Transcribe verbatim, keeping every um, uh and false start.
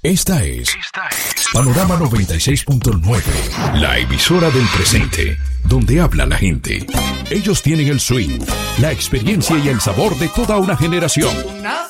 Esta es, Esta es Panorama noventa y seis punto nueve, la emisora del presente, donde habla la gente. Ellos tienen el swing, la experiencia y el sabor de toda una generación.